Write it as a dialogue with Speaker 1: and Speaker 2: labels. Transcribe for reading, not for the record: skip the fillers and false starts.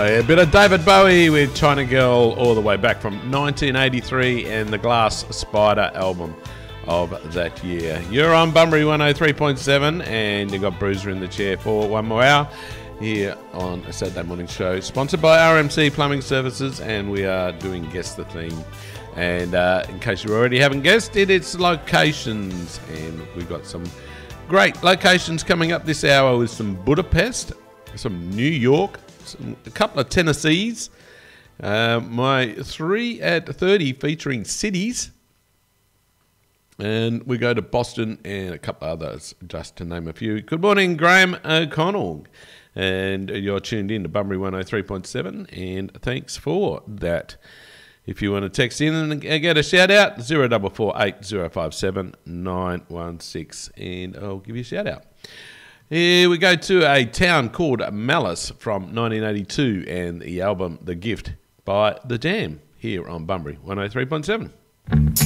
Speaker 1: A bit of David Bowie with China Girl all the way back from 1983 and the Glass Spider album of that year. You're on Bunbury 103.7 and you got Bruiser in the chair for one more hour here on a Saturday morning show, sponsored by RMC Plumbing Services, and we are doing Guess the Theme. And in case you already haven't guessed it, it's locations, and we've got some great locations coming up this hour with some Budapest, some New York, a couple of Tennessees, my 3 at 30 featuring cities, and we go to Boston and a couple of others, just to name a few. Good morning, Graham O'Connell, and you're tuned in to Bunbury 103.7, and thanks for that. If you want to text in and get a shout out, 0448 057 916, and I'll give you a shout out. Here we go to a town called Malice from 1982 and the album The Gift by The Dam here on Bunbury 103.7.